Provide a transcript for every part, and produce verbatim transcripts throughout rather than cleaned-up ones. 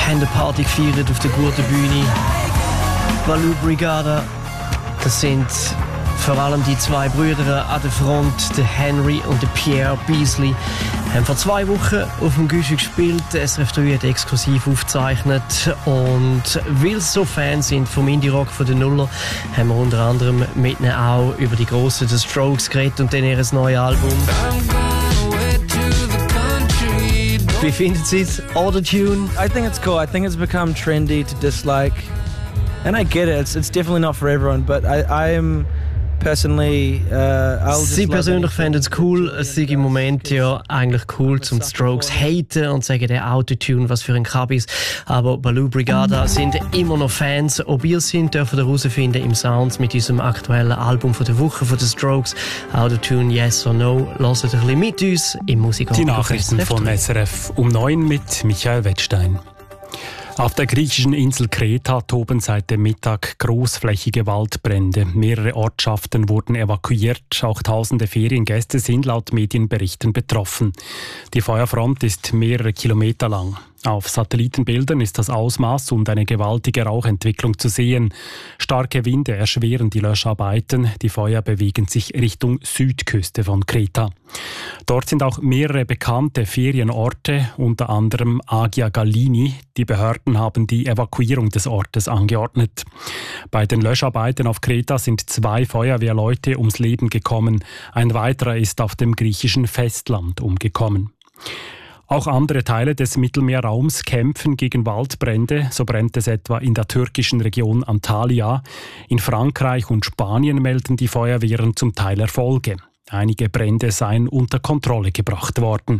haben eine Party gefeiert auf der guten Bühne. Baloo Brigada, das sind vor allem die zwei Brüder an der Front, der Henry und der Pierre Beasley, haben vor zwei Wochen auf dem Güsche gespielt. S R F drei hat exklusiv aufgezeichnet. Und weil sie so Fans sind vom Indie-Rock von den Nuller, haben wir unter anderem mit ihnen auch über die grossen The Strokes geredet und dann ihr neues Album. Wie finden Sie es? Autotune? I think it's cool. I think it's become trendy to dislike. And I get it. It's, it's definitely not for everyone, but I, I'm personally, uh, I'll just Sie persönlich fänden es cool. Es sei im Moment ja eigentlich cool zum Strokes haten und sagen, der Autotune, was für ein Kabis. Aber Baloo Brigada sind immer noch Fans. Ob ihr es sind, dürfen ihr herausfinden im Sounds mit diesem aktuellen Album von der Woche von den Strokes. Autotune, yes or no. Hört ein bisschen mit uns im Musikabend. Die Nachrichten von S R F um neun mit Michael Wettstein. Auf der griechischen Insel Kreta toben seit dem Mittag großflächige Waldbrände. Mehrere Ortschaften wurden evakuiert. Auch tausende Feriengäste sind laut Medienberichten betroffen. Die Feuerfront ist mehrere Kilometer lang. Auf Satellitenbildern ist das Ausmaß und eine gewaltige Rauchentwicklung zu sehen. Starke Winde erschweren die Löscharbeiten. Die Feuer bewegen sich Richtung Südküste von Kreta. Dort sind auch mehrere bekannte Ferienorte, unter anderem Agia Gallini. Die Behörden haben die Evakuierung des Ortes angeordnet. Bei den Löscharbeiten auf Kreta sind zwei Feuerwehrleute ums Leben gekommen. Ein weiterer ist auf dem griechischen Festland umgekommen. Auch andere Teile des Mittelmeerraums kämpfen gegen Waldbrände. So brennt es etwa in der türkischen Region Antalya. In Frankreich und Spanien melden die Feuerwehren zum Teil Erfolge. Einige Brände seien unter Kontrolle gebracht worden.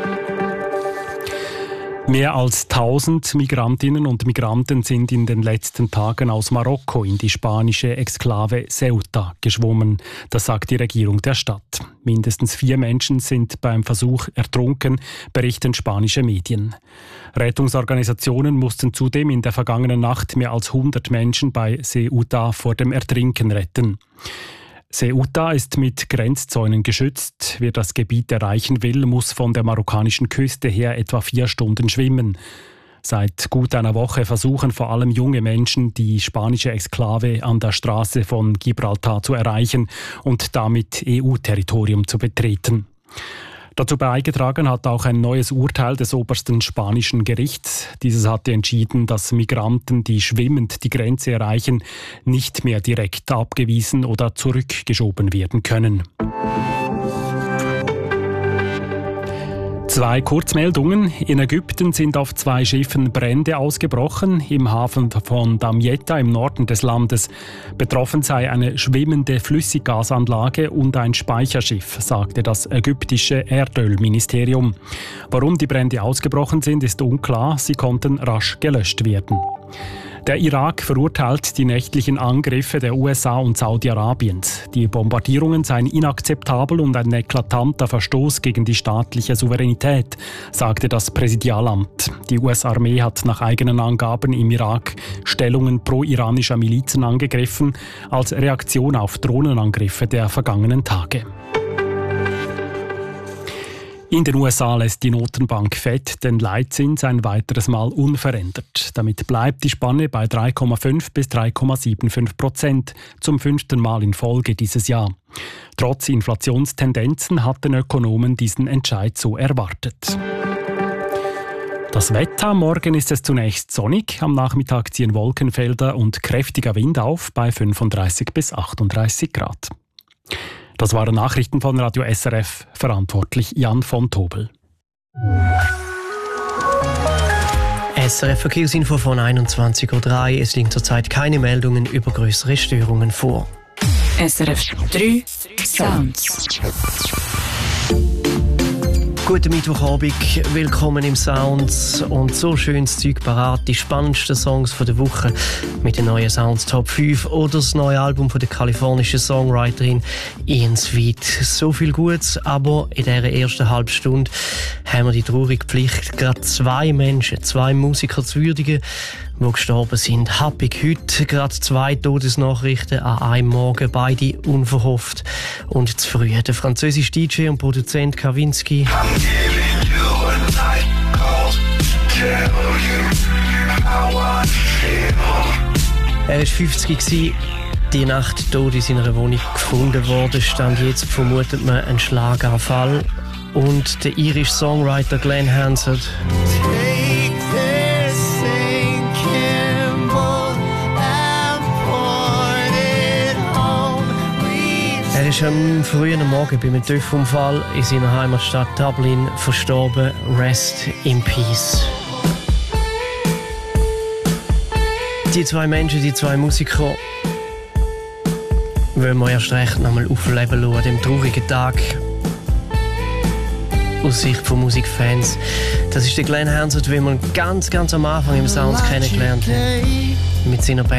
Mehr als tausend Migrantinnen und Migranten sind in den letzten Tagen aus Marokko in die spanische Exklave Ceuta geschwommen. Das sagt die Regierung der Stadt. Mindestens vier Menschen sind beim Versuch ertrunken, berichten spanische Medien. Rettungsorganisationen mussten zudem in der vergangenen Nacht mehr als hundert Menschen bei Ceuta vor dem Ertrinken retten. Ceuta ist mit Grenzzäunen geschützt. Wer das Gebiet erreichen will, muss von der marokkanischen Küste her etwa vier Stunden schwimmen. Seit gut einer Woche versuchen vor allem junge Menschen, die spanische Exklave an der Straße von Gibraltar zu erreichen und damit E U-Territorium zu betreten. Dazu beigetragen hat auch ein neues Urteil des obersten spanischen Gerichts. Dieses hatte entschieden, dass Migranten, die schwimmend die Grenze erreichen, nicht mehr direkt abgewiesen oder zurückgeschoben werden können. Zwei Kurzmeldungen. In Ägypten sind auf zwei Schiffen Brände ausgebrochen, im Hafen von Damietta im Norden des Landes. Betroffen sei eine schwimmende Flüssiggasanlage und ein Speicherschiff, sagte das ägyptische Erdölministerium. Warum die Brände ausgebrochen sind, ist unklar. Sie konnten rasch gelöscht werden. Der Irak verurteilt die nächtlichen Angriffe der U S A und Saudi-Arabiens. Die Bombardierungen seien inakzeptabel und ein eklatanter Verstoß gegen die staatliche Souveränität, sagte das Präsidialamt. Die U S-Armee hat nach eigenen Angaben im Irak Stellungen pro-iranischer Milizen angegriffen, als Reaktion auf Drohnenangriffe der vergangenen Tage. In den U S A lässt die Notenbank Fed den Leitzins ein weiteres Mal unverändert. Damit bleibt die Spanne bei drei Komma fünf bis drei Komma fünfundsiebzig Prozent zum fünften Mal in Folge dieses Jahr. Trotz Inflationstendenzen hatten Ökonomen diesen Entscheid so erwartet. Das Wetter: Morgen ist es zunächst sonnig, am Nachmittag ziehen Wolkenfelder und kräftiger Wind auf bei fünfunddreißig bis achtunddreißig Grad. Das waren Nachrichten von Radio S R F, verantwortlich Jan von Tobel. S R F Verkehrsinfo von einundzwanzig Uhr drei. Es liegen zurzeit keine Meldungen über größere Störungen vor. S R F drei Sounds. Guten Mittwochabend, willkommen im Sounds und so schönes Zeug parat, die spannendsten Songs der Woche mit den neuen Sounds Top fünf oder das neue Album von der kalifornischen Songwriterin Ian Sweet. So viel Gutes, aber in dieser ersten halben Stunde haben wir die traurige Pflicht, gerade zwei Menschen, zwei Musiker zu würdigen, die gestorben sind. Happig heute gerade zwei Todesnachrichten an einem Morgen, beide unverhofft und zu früh. Der französische D J und Produzent Kavinsky. I'm giving you a night call, tell you Er war fünfzig, die Nacht tot in seiner Wohnung gefunden worden. Stand jetzt vermutet man einen Schlaganfall. Und der irische Songwriter Glenn Hansard Er ist am frühen Morgen bei einem Töpfunfall in seiner Heimatstadt Dublin verstorben. Rest in Peace. Die zwei Menschen, die zwei Musiker, wollen wir erst recht nochmal aufleben lassen an diesem traurigen Tag. Aus Sicht von Musikfans. Das ist der Glenn Hansard, wie man ganz, ganz am Anfang im Sounds kennengelernt hat. Mit seiner Band